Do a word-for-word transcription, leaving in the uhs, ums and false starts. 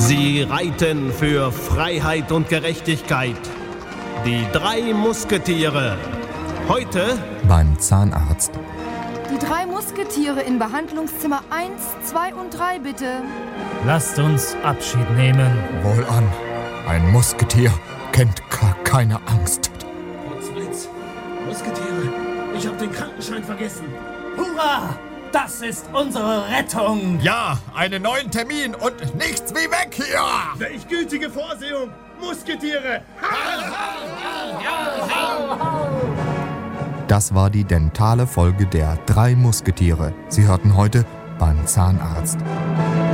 Sie reiten für Freiheit und Gerechtigkeit. Die drei Musketiere. Heute beim Zahnarzt. Die drei Musketiere in Behandlungszimmer eins, zwei und drei, bitte. Lasst uns Abschied nehmen. Wohlan, ein Musketier kennt gar keine Angst. Potzblitz, Musketiere, ich hab den Krankenschein vergessen. Hurra! Das ist unsere Rettung! Ja, einen neuen Termin und nichts wie weg hier! Welch gültige Vorsehung! Musketiere! Das war die dentale Folge der Drei Musketiere. Sie hörten heute beim Zahnarzt.